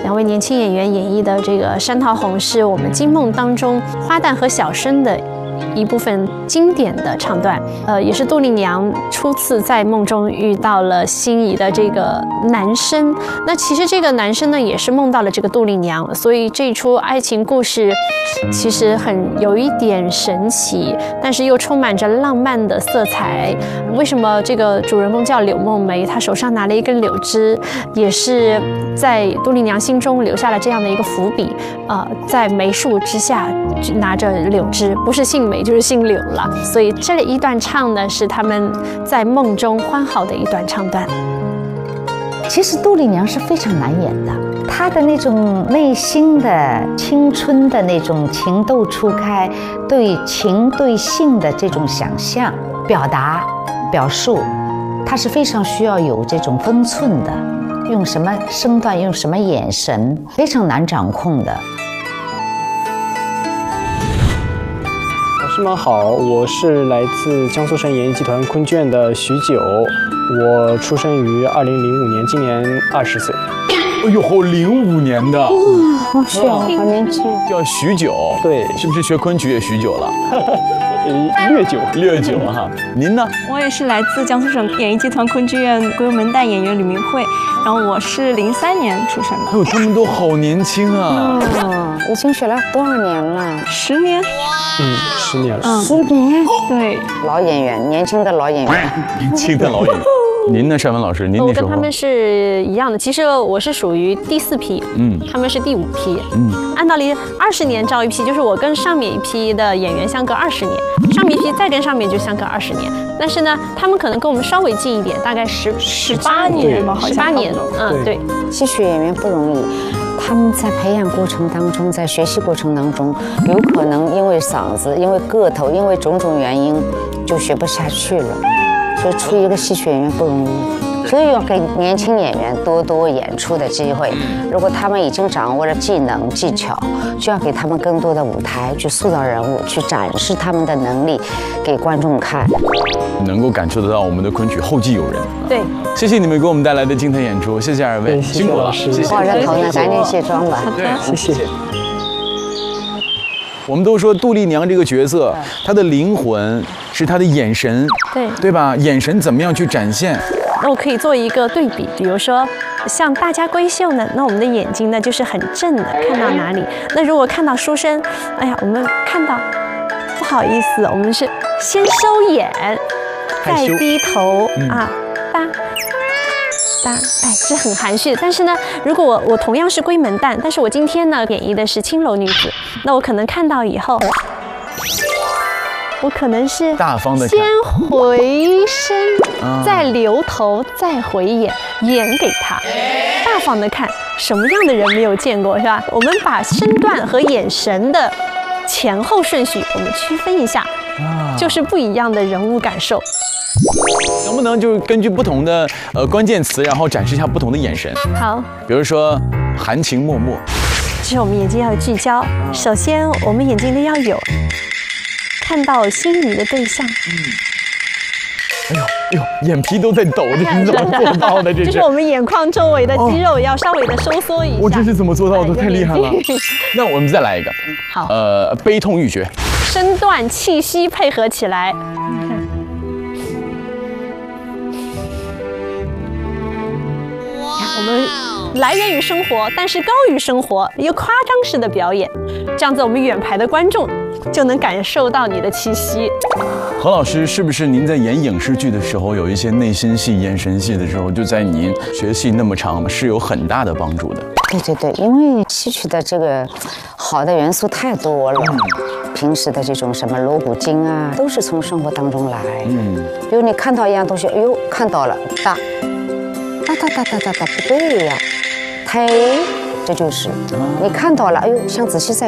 2位年轻演员演绎的这个《山桃红》是我们金梦当中花旦和小生的一部分经典的唱段，也是杜丽娘初次在梦中遇到了心仪的这个男生。那其实这个男生呢，也是梦到了这个杜丽娘，所以这一出爱情故事其实有一点神奇，但是又充满着浪漫的色彩。为什么这个主人公叫柳梦梅？她手上拿了一根柳枝，也是在杜丽娘心中留下了这样的一个伏笔。在梅树之下拿着柳枝，不是姓梅就是姓柳了。所以这一段唱呢，是他们在梦中欢好的一段唱段。 其实杜丽娘是非常难演的，她的那种内心的青春的那种情窦初开，对情对性的这种想象、表达、表述，她是非常需要有这种分寸的，用什么身段，用什么眼神，非常难掌控的。 老师们好，我是来自江苏省演艺集团昆剧院的徐九，我出生于2005年，今年20岁。 哎呦，05年的， 好小，好年轻。 叫徐九， 对， 是不是学昆曲也许久了？ 略久哈。您呢？ 我也是来自江苏省演艺集团昆剧院国有门旦演员吕明慧，然后我是03年出生的。 哎呦，他们都好年轻啊！ 已经学了多少年了 ？10年。 10年了。 10年， 对， 老演员，年轻的老演员， 年轻的老演员。您呢，单文老师？您那时候我跟他们是一样的。其实我是属于第4批，他们是第5批。按道理20年招一批，就是我跟上面一批的演员相隔20年，上面一批再跟上面就相隔20年。但是呢，他们可能跟我们稍微近一点，大概18年吧，好像18年。对。 戏曲演员不容易。他们在培养过程当中，在学习过程当中，有可能因为嗓子、因为个头、因为种种原因，就学不下去了。所以出一个戏曲演员不容易，所以要给年轻演员多多演出的机会。如果他们已经掌握了技能技巧，就要给他们更多的舞台，去塑造人物，去展示他们的能力给观众看。 能够感受得到我们的昆曲后继有人。 对， 谢谢你们给我们带来的精彩演出，谢谢2位，辛苦了，谢谢。 挂着头呢，赶紧卸妆吧。 对，谢谢。 我们都说杜丽娘这个角色，她的灵魂是她的眼神，对吧？眼神怎么样去展现？ 那我可以做一个对比，比如说像大家闺秀呢，那我们的眼睛呢就是很正的，看到哪里。那如果看到书生，哎呀，我们看到不好意思，我们是先收眼，再低头哎，是很含蓄的。但是呢，如果我同样是闺门旦，但是我今天呢演绎的是青楼女子，那我可能看到以后，我可能是大方的先回身，再留头，再回眼，演给他，大方的看。什么样的人没有见过，是吧？我们把身段和眼神的前后顺序，我们区分一下，就是不一样的人物感受。 能不能就是根据不同的关键词，然后展示一下不同的眼神？ 好， 比如说含情脉脉， 就是我们眼睛要有聚焦。首先，我们眼睛里要有看到心仪的对象。 哎呦，眼皮都在抖，这是怎么做到的？这就是我们眼眶周围的肌肉要稍微的收缩一下。 我这是怎么做到的？太厉害了！那我们再来一个。 好， 悲痛欲绝， 身段气息配合起来。我们来源于生活，但是高于生活，一个夸张式的表演，这样子我们远排的观众就能感受到你的气息。 何老师，是不是您在演影视剧的时候，有一些内心戏、眼神戏的时候，就在您学戏那么长，是有很大的帮助的？ 对，因为戏曲的这个好的元素太多了，平时的这种什么锣鼓经啊，都是从生活当中来。比如你看到一样东西，哎呦，看到了，哒，不对呀，推，这就是你看到了，哎呦，想仔细再